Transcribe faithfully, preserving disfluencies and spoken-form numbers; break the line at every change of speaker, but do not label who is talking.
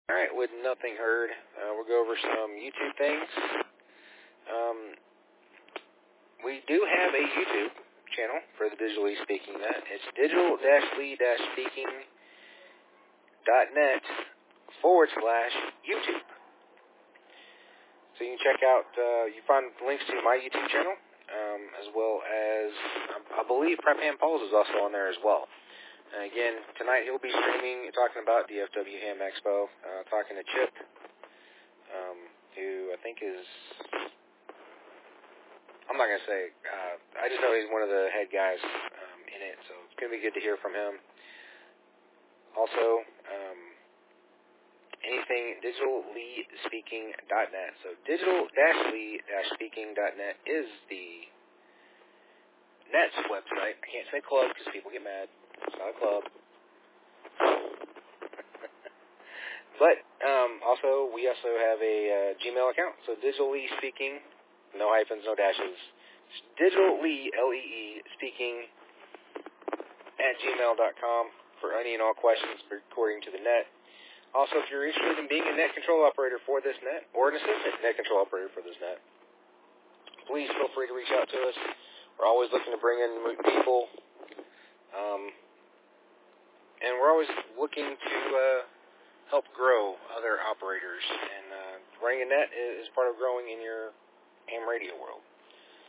All right, with nothing heard, uh, we'll go over some YouTube things. Um, we do have a YouTube channel for the Digitally Speaking Net. It's digital-lee-speaking.net forward slash YouTube. So you can check out, uh, you find links to my YouTube channel, um, as well as, I believe Prep Hand Paul's is also on there as well. And again, tonight he'll be streaming, talking about the F W Ham Expo, uh, talking to Chip, um, who I think is, I'm not going to say, uh, I just know he's one of the head guys um, in it, so it's going to be good to hear from him. Also, um, anything digital lee speaking dot net. So digital-lee-speaking dot net is the Net's website. I can't say club because people get mad. It's not a club. But um, also, we also have a uh, Gmail account. So digitally speaking, no hyphens, no dashes. Digitally, L E E, speaking at gmail dot com for any and all questions according to the net. Also, if you're interested in being a net control operator for this net, or an assistant net control operator for this net, please feel free to reach out to us. We're always looking to bring in people, um, and we're always looking to uh, help grow other operators. And uh, running a net is part of growing in your ham radio world.